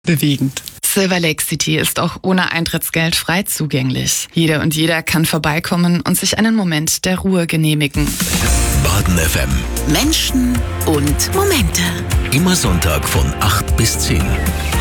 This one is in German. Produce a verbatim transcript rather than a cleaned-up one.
bewegend. Silver Lake City ist auch ohne Eintrittsgeld frei zugänglich. Jeder und jeder kann vorbeikommen und sich einen Moment der Ruhe genehmigen. Baden F M. Menschen und Momente. Immer Sonntag von acht bis zehn.